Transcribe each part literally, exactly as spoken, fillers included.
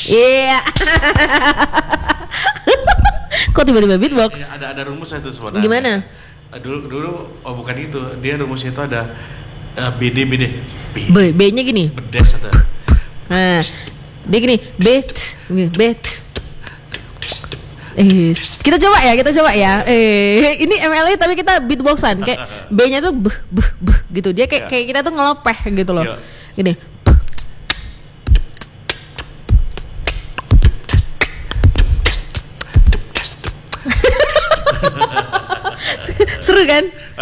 Iya. Kok tiba-tiba beatbox? Ya, ada ada rumus itu sebenarnya. Gimana? Dulu dulu oh bukan itu. Dia rumusnya itu ada uh, B D B D. B B-nya gini. Bedes atau. Nah, dia gini, bet, bet. Eh, kita coba ya, kita coba ya. Eh, ini M L A tapi kita beatboxan, kayak B-nya tuh beh beh beh gitu. Dia kayak kayak kita tuh ngelopeh gitu loh. Gini. Seru kan?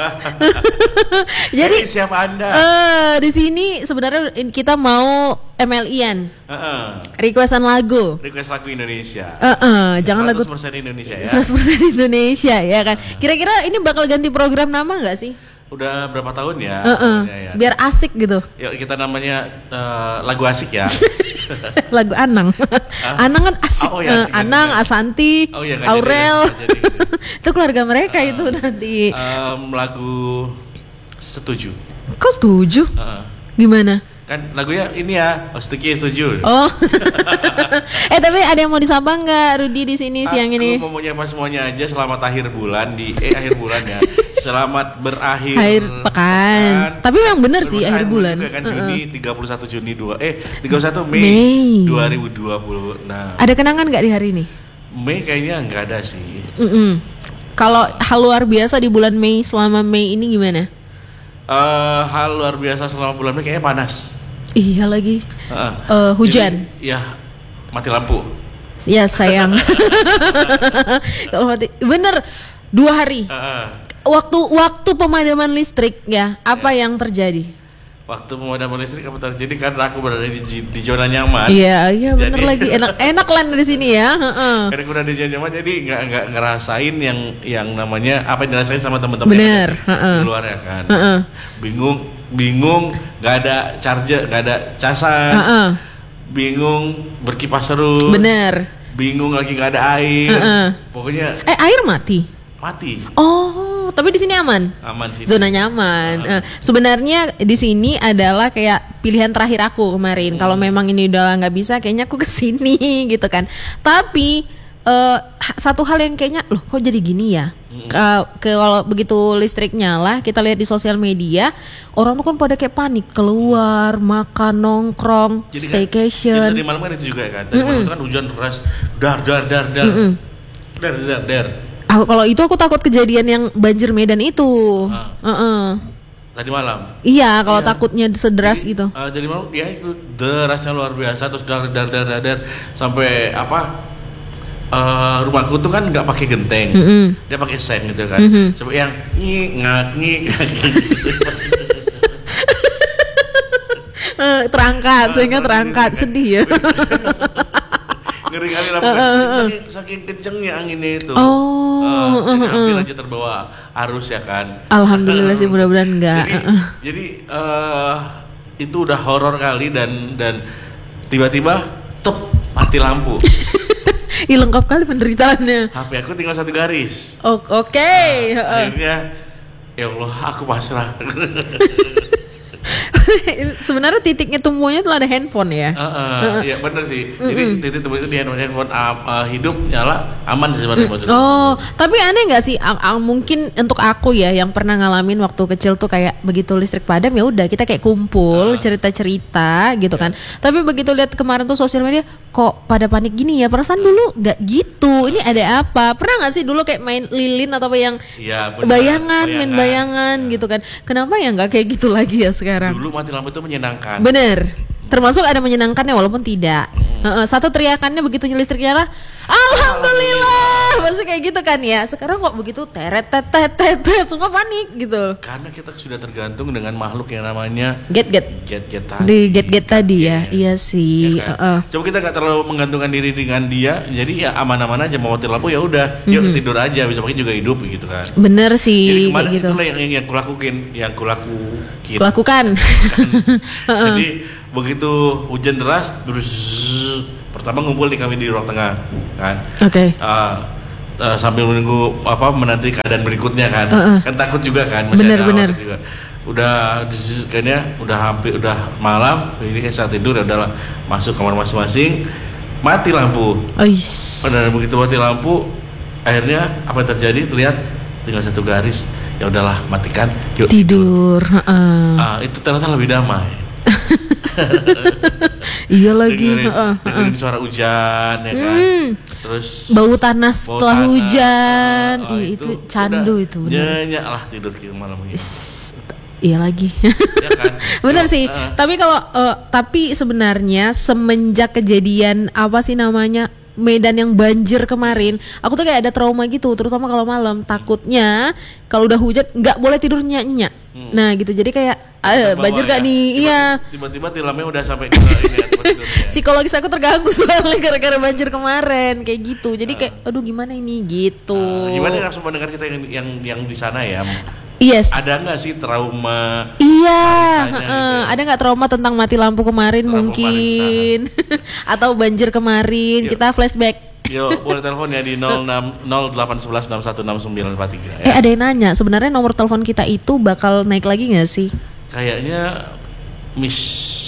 Jadi hey, siapa Anda? Uh, di sini sebenarnya kita mau M L I-an. Uh-uh. Requestan lagu. Request lagu Indonesia. Uh-uh. Jangan lagu seratus persen Indonesia ya. seratus persen Indonesia ya kan. Kira-kira ini bakal ganti program nama enggak sih? Udah berapa tahun ya? Uh-uh. Ya, ya. Biar asik gitu. Yuk kita namanya uh, lagu asik ya. Lagu Anang. Uh? Anang kan asik. Oh, iya, uh, Anang, Asanti, oh, iya, Aurel. Jadi, jadi, jadi. Itu keluarga mereka uh, itu nanti. Um, lagu Setuju. Kok setuju? Uh-uh. Gimana? Kan lagunya ini ya, oh, setuju setuju. Oh. Eh tapi ada yang mau disapa nggak Rudy di sini siang ini? Aku mau menyapa semuanya aja selamat akhir bulan di eh akhir bulan ya. Selamat berakhir akhir pekan. pekan. Tapi memang benar sih akhir bulan. Juga kan uh-uh. Juni tiga puluh satu Juni dua eh tiga puluh satu Mei, Mei dua ribu dua puluh. Nah. Ada kenangan nggak di hari ini? Mei kayaknya nggak ada sih. Mm-mm. Kalau hal luar biasa di bulan Mei selama Mei ini gimana? Uh, hal luar biasa selama bulan Mei kayaknya panas. Iya lagi. Uh-uh. Uh, hujan. Jadi, ya mati lampu. Ya sayang. Kalau mati, bener dua hari. Uh-uh. Waktu waktu pemadaman listrik ya, apa yeah. yang terjadi? Waktu pemadaman listrik apa terjadi karena aku berada di, di zona nyaman. Iya iya bener jadi, lagi enak enak lah di sini ya. Uh-uh. Karena aku berada di zona nyaman jadi nggak nggak ngerasain yang yang namanya apa yang dirasain sama teman-teman bener. Yang uh-uh. di luar ya kan. Uh-uh. Bingung bingung nggak ada charger nggak ada casan. Uh-uh. Bingung berkipas terus. Bener. Bingung lagi nggak ada air. Uh-uh. Pokoknya. Eh air mati. Mati. Oh, tapi di sini aman. Aman sih. Zona nyaman. Uh, sebenarnya di sini adalah kayak pilihan terakhir aku kemarin. Hmm. Kalau memang ini udah nggak bisa, kayaknya aku kesini gitu kan. Tapi uh, satu hal yang kayaknya, loh, kok jadi gini ya? Hmm. Ke, ke kalau begitu listrik nyala, kita lihat di sosial media, orang tuh kan pada kayak panik keluar, makan, nongkrong, jadi staycation. Kan, jadi tadi malam kan itu juga kan. Tadi malam itu kan hujan deras, dar dar dar dar, Mm-mm. dar dar dar. Aku kalau itu aku takut kejadian yang banjir Medan itu. Ah. Uh-uh. Tadi malam. Iya, kalau iya. takutnya sederas jadi, gitu. Uh, jadi malam dia itu derasnya luar biasa terus dar dar dar dar, dar sampai apa? Uh, rumahku tuh kan nggak pakai genteng, mm-hmm. dia pakai seng gitu kan. Mm-hmm. Sampai yang ngik ngak ngik. terangkat, sehingga terangkat, sedih ya. Ngeri kali rambut, uh, uh, uh. saking, saking kencengnya anginnya itu. Oh, uh, uh, uh, jadi hampir uh. aja terbawa arus ya kan. Alhamdulillah sih mudah-mudahan enggak. Jadi, uh. jadi uh, itu udah horor kali dan dan tiba-tiba tep mati lampu. Ih, lengkap kali penderitaannya. H P aku tinggal satu garis. Oh, oke. Okay. Nah, akhirnya ya Allah aku pasrah. Sebenarnya titiknya tumbuhnya tuh ada handphone ya. Uh, uh, ya benar sih. Mm-mm. Jadi titik tumbuh itu di handphone, handphone uh, uh, hidup nyala aman sih sebenarnya. Mm. Oh, tapi aneh nggak sih? Uh, uh, mungkin untuk aku ya yang pernah ngalamin waktu kecil tuh kayak begitu listrik padam ya udah kita kayak kumpul uh. cerita-cerita gitu yeah. kan. Tapi begitu lihat kemarin tuh sosial media kok pada panik gini ya. Perasaan dulu nggak gitu. Ini ada apa? Pernah nggak sih dulu kayak main lilin atau apa yang ya, bener, bayangan, bayangan, main bayangan ya. gitu kan? Kenapa ya nggak kayak gitu lagi ya sekarang? Dulu mati lampu itu menyenangkan. Bener. Termasuk ada menyenangkannya walaupun tidak. Hmm. Satu teriakannya begitu listrik nyala, alhamdulillah. Maksudnya kayak gitu kan ya. Sekarang kok begitu teret tet tet tet semua panik gitu. Karena kita sudah tergantung dengan makhluk yang namanya get get get get tadi. Di get get tadi ya. Iya sih. Ya kan? uh-uh. Coba kita nggak terlalu menggantungkan diri dengan dia. Jadi ya aman-aman aja mau mati lampu ya udah. Yuk mm-hmm. tidur aja. Bisa pakai juga hidup gitu kan. Bener sih. Jadi kemarin gitu. itulah yang yang kulakuin, yang kulaku gitu. Lakukan. Jadi begitu hujan deras terus pertama ngumpul nih kami di ruang tengah kan. Oke. Okay. Uh, uh, sambil menunggu apa menanti keadaan berikutnya kan. Uh-uh. Kan takut juga kan masih bener, ada bener. juga. Udah kayaknya udah hampir udah malam, ini kayak saat tidur ya udahlah masuk kamar masing-masing. mati lampu. Oish. Pada begitu mati lampu, akhirnya apa yang terjadi? Terlihat tinggal satu garis. Ya udahlah, matikan. Yuk Tidur. Uh. Ah, itu ternyata lebih damai. Iya lagi. Dengerin, uh, uh. dengerin suara hujan ya kan. Hmm. Terus Bau tanah setelah tanah. hujan. Ah, Ih, itu, candu itu. Bener. Nyenyak lah tidur gitu malam ini. Is, Iya lagi. Ya kan? Bener Cuma, sih. uh, Tapi kalau uh, tapi sebenarnya semenjak kejadian apa sih namanya Medan yang banjir kemarin, aku tuh kayak ada trauma gitu, terutama kalau malam. Takutnya kalau udah hujan nggak boleh tidur nyenyak. Hmm. Nah gitu. Jadi kayak eh, banjir gak ya. nih? Tiba, Iya. Tiba-tiba tilamnya udah sampai ke ini ya, tidurnya. Psikologis aku terganggu soalnya gara-gara banjir kemarin kayak gitu. Jadi kayak aduh gimana ini gitu. Uh, gimana langsung mendengar kita yang yang yang di sana ya? Yes. Ada nggak sih trauma? Iya, Marisanya uh, gitu ya? ada nggak trauma tentang mati lampu kemarin Lampu mungkin, atau banjir kemarin? Yuk. Kita flashback. Yo, boleh telepon ya di nol enam nol delapan satu satu enam satu enam sembilan empat tiga ya. Eh ada yang nanya, sebenarnya nomor telepon kita itu bakal naik lagi nggak sih? Kayaknya Miss,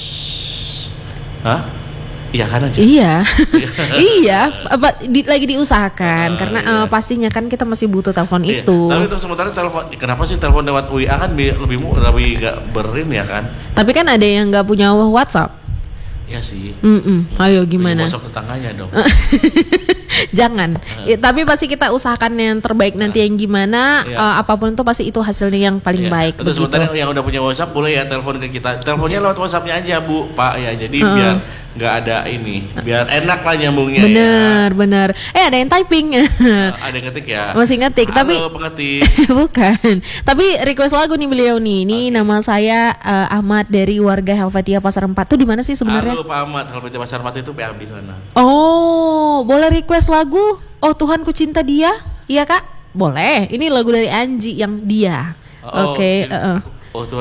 hah? Iya kan aja. Iya, iya, apa, di, lagi diusahakan Ah, karena iya. uh, pastinya kan kita masih butuh telepon Iya, itu. tapi untuk sementara telepon, kenapa sih telepon lewat W A kan bi- lebih mu- lebih nggak berin ya kan? Tapi kan ada yang nggak punya WhatsApp. Ya sih. Mm-mm. Ayo gimana? WhatsApp tetangganya dong. Jangan. Ya, tapi pasti kita usahakan yang terbaik nanti yang gimana. Iya. uh, apapun itu pasti itu hasilnya yang paling Iya. baik. Untuk Begitu. sementara yang udah punya WhatsApp boleh ya telepon ke kita. Teleponnya lewat WhatsAppnya aja Bu, Pak ya. Jadi Uh-uh. biar nggak ada ini, biar enak lah nyambungnya. Bener, bener. Eh ada yang typing. Ya. Ada yang ngetik ya. Masih ngetik, Halo, tapi pengetik. bukan. Tapi request lagu nih beliau nih. Ini nama saya uh, Ahmad dari warga Helvetia Pasar Empat. Tuh di mana sih sebenarnya? Halo Pak Ahmad, kalau P T Pasar Mati itu P A B di sana. Oh, boleh request lagu? Oh Tuhan ku cinta dia. Iya Kak? Boleh. Ini lagu dari Anji yang dia. Oh, Oke, ini- uh-uh. Oh, tuh